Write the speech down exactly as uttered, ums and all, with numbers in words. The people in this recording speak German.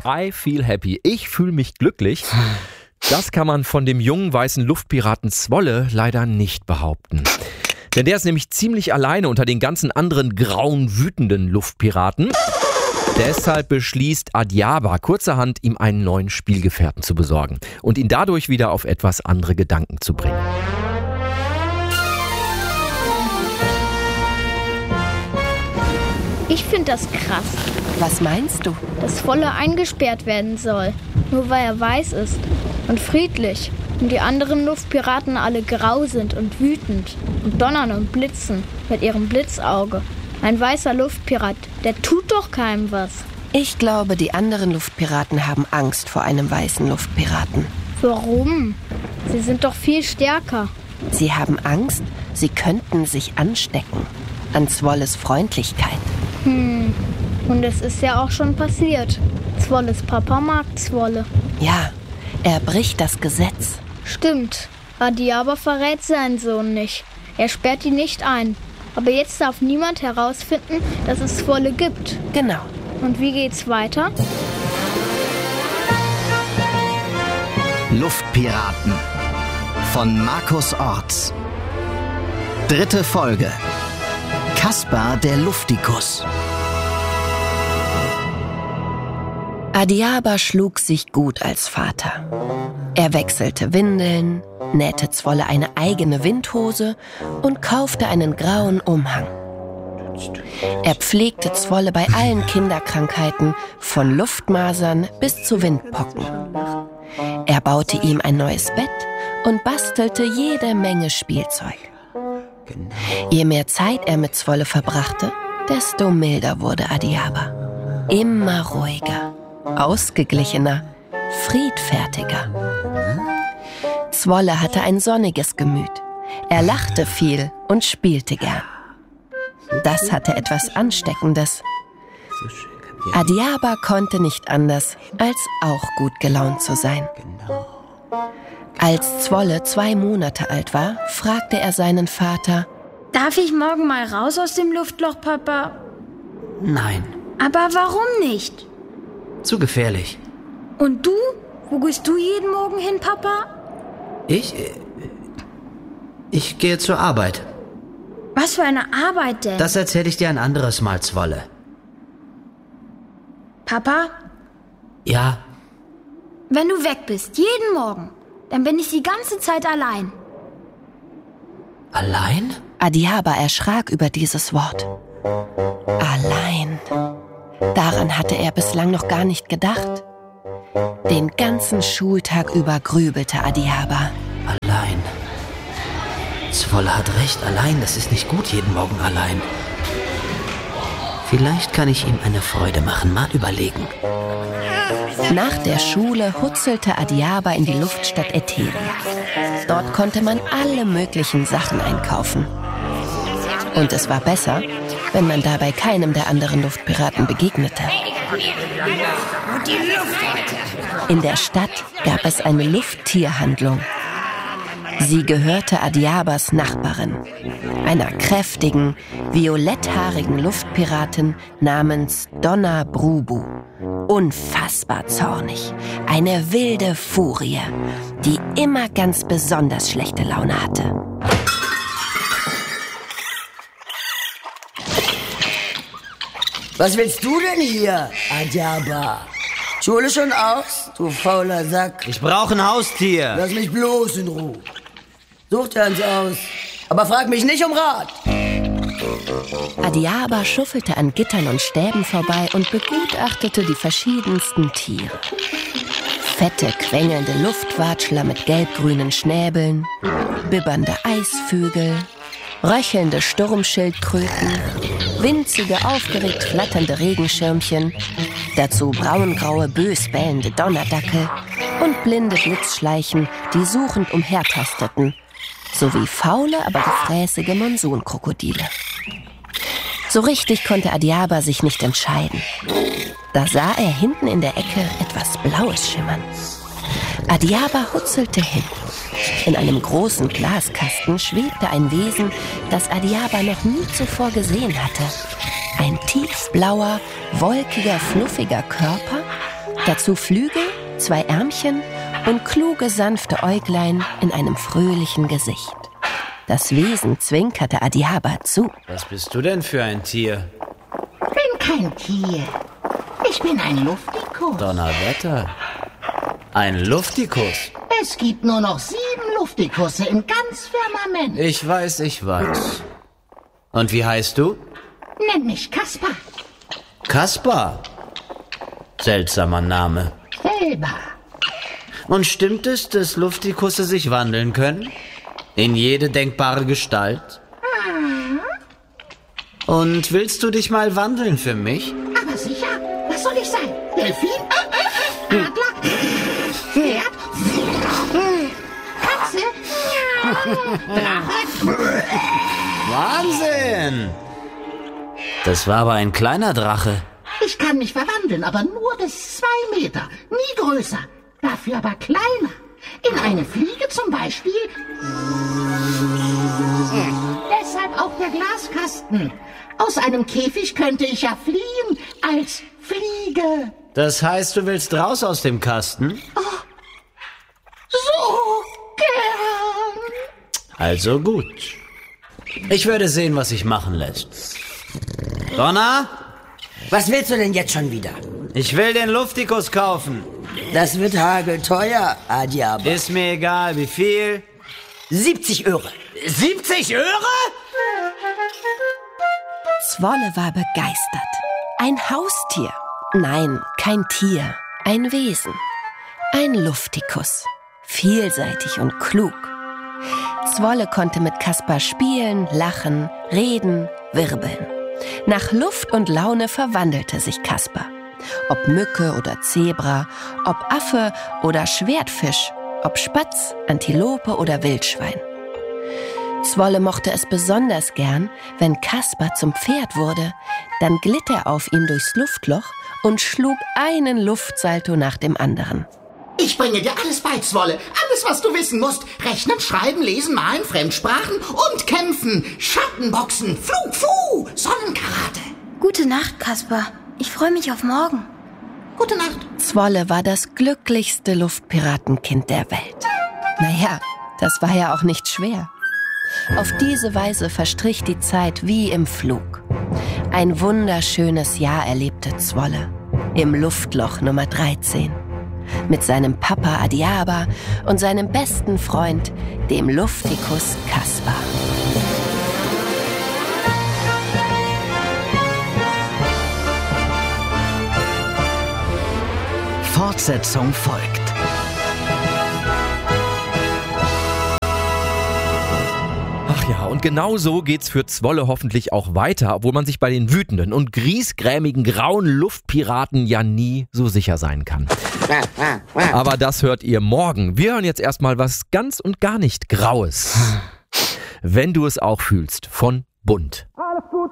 I feel happy. Ich fühle mich glücklich. Das kann man von dem jungen weißen Luftpiraten Zwolle leider nicht behaupten. Denn der ist nämlich ziemlich alleine unter den ganzen anderen grauen, wütenden Luftpiraten. Deshalb beschließt Adiaba kurzerhand, ihm einen neuen Spielgefährten zu besorgen und ihn dadurch wieder auf etwas andere Gedanken zu bringen. Ich finde das krass. Was meinst du? Dass Zwolle eingesperrt werden soll, nur weil er weiß ist und friedlich. Und die anderen Luftpiraten alle grau sind und wütend und donnern und blitzen mit ihrem Blitzauge. Ein weißer Luftpirat, der tut doch keinem was. Ich glaube, die anderen Luftpiraten haben Angst vor einem weißen Luftpiraten. Warum? Sie sind doch viel stärker. Sie haben Angst, sie könnten sich anstecken an Zwolles Freundlichkeit. Hm, und es ist ja auch schon passiert. Zwolles Papa mag Zwolle. Ja, er bricht das Gesetz. Stimmt, Adiaba verrät seinen Sohn nicht. Er sperrt ihn nicht ein. Aber jetzt darf niemand herausfinden, dass es Zwolle gibt. Genau. Und wie geht's weiter? Luftpiraten von Markus Orts. Dritte Folge. Kaspar der Luftikus. Adiaba schlug sich gut als Vater. Er wechselte Windeln, nähte Zwolle eine eigene Windhose und kaufte einen grauen Umhang. Er pflegte Zwolle bei allen Kinderkrankheiten, von Luftmasern bis zu Windpocken. Er baute ihm ein neues Bett und bastelte jede Menge Spielzeug. Je mehr Zeit er mit Zwolle verbrachte, desto milder wurde Adiaba. Immer ruhiger, ausgeglichener, friedfertiger. Zwolle hatte ein sonniges Gemüt. Er lachte viel und spielte gern. Das hatte etwas Ansteckendes. Adiaba konnte nicht anders, als auch gut gelaunt zu sein. Als Zwolle zwei Monate alt war, fragte er seinen Vater: Darf ich morgen mal raus aus dem Luftloch, Papa? Nein. Aber warum nicht? Zu gefährlich. Und du? Wo gehst du jeden Morgen hin, Papa? Ich? Ich gehe zur Arbeit. Was für eine Arbeit denn? Das erzähle ich dir ein anderes Mal, Zwolle. Papa? Ja? Wenn du weg bist, jeden Morgen, dann bin ich die ganze Zeit allein. Allein? Adiaba erschrak über dieses Wort. Allein. Daran hatte er bislang noch gar nicht gedacht. Den ganzen Schultag über grübelte Adiaba. Allein. Zwolle hat recht, allein, das ist nicht gut, jeden Morgen allein. Vielleicht kann ich ihm eine Freude machen, mal überlegen. Nach der Schule hutzelte Adiaba in die Luftstadt Etheria. Dort konnte man alle möglichen Sachen einkaufen. Und es war besser, wenn man dabei keinem der anderen Luftpiraten begegnete. In der Stadt gab es eine Lufttierhandlung. Sie gehörte Adiabas Nachbarin, einer kräftigen, violetthaarigen Luftpiratin namens Donna Brubu. Unfassbar zornig, eine wilde Furie, die immer ganz besonders schlechte Laune hatte. Was willst du denn hier, Adiaba? Schule schon aus, du fauler Sack. Ich brauche ein Haustier. Lass mich bloß in Ruhe. Such dir eins aus, aber frag mich nicht um Rat. Adiaba schuffelte an Gittern und Stäben vorbei und begutachtete die verschiedensten Tiere. Fette, quengelnde Luftwatschler mit gelbgrünen Schnäbeln, bibbernde Eisvögel, röchelnde Sturmschildkröten, winzige, aufgeregt flatternde Regenschirmchen, dazu braungraue, bös bellende Donnerdackel und blinde Blitzschleichen, die suchend umhertasteten, sowie faule, aber gefräßige Monsunkrokodile. So richtig konnte Adiaba sich nicht entscheiden. Da sah er hinten in der Ecke etwas Blaues schimmern. Adiaba hutzelte hin. In einem großen Glaskasten schwebte ein Wesen, das Adiaba noch nie zuvor gesehen hatte. Ein tiefblauer, wolkiger, fluffiger Körper Dazu Flügel, zwei Ärmchen und kluge, sanfte Äuglein in einem fröhlichen Gesicht. Das Wesen zwinkerte Adiaba zu. Was bist du denn für ein Tier? Ich bin kein Tier. Ich bin ein Luftikus. Donnerwetter. Ein Luftikus? Es gibt nur noch sieben Luftikusse im ganz Firmament. Ich weiß, ich weiß. Und wie heißt du? Nenn mich Kaspar. Kaspar? Seltsamer Name. Selber. Und stimmt es, dass Luftikusse sich wandeln können? In jede denkbare Gestalt? Ah. Und willst du dich mal wandeln für mich? Aber sicher. Was soll ich sein? Delfin? Adler? Pferd? Katze? Drache? Wahnsinn! Das war aber ein kleiner Drache. Ich kann mich verwandeln, aber nur bis zwei Meter. Nie größer. Dafür aber kleiner. In eine Fliege zum Beispiel. Deshalb auch der Glaskasten. Aus einem Käfig könnte ich ja fliehen als Fliege. Das heißt, du willst raus aus dem Kasten? Oh, so gern. Also gut. Ich würde sehen, was sich machen lässt. Donna? Was willst du denn jetzt schon wieder? Ich will den Luftikus kaufen. Das wird hagelteuer, Adiaba. Ist mir egal, wie viel? siebzig Öre. siebzig Öre? Zwolle war begeistert. Ein Haustier. Nein, kein Tier. Ein Wesen. Ein Luftikus. Vielseitig und klug. Zwolle konnte mit Kaspar spielen, lachen, reden, wirbeln. Nach Luft und Laune verwandelte sich Kaspar. Ob Mücke oder Zebra, ob Affe oder Schwertfisch, ob Spatz, Antilope oder Wildschwein. Zwolle mochte es besonders gern, wenn Kaspar zum Pferd wurde, dann glitt er auf ihn durchs Luftloch und schlug einen Luftsalto nach dem anderen. Ich bringe dir alles bei, Zwolle. Alles, was du wissen musst. Rechnen, schreiben, lesen, malen, Fremdsprachen und kämpfen. Schattenboxen, Flug, Fu, Sonnenkarate. Gute Nacht, Kaspar. Ich freue mich auf morgen. Gute Nacht. Zwolle war das glücklichste Luftpiratenkind der Welt. Naja, das war ja auch nicht schwer. Auf diese Weise verstrich die Zeit wie im Flug. Ein wunderschönes Jahr erlebte Zwolle. Im Luftloch Nummer dreizehn. Mit seinem Papa Adiaba und seinem besten Freund, dem Luftikus Kaspar. Fortsetzung folgt. Ach ja, und genau so geht's für Zwolle hoffentlich auch weiter, obwohl man sich bei den wütenden und griesgrämigen grauen Luftpiraten ja nie so sicher sein kann. Aber das hört ihr morgen. Wir hören jetzt erstmal was ganz und gar nicht Graues. Wenn du es auch fühlst, von Bunt.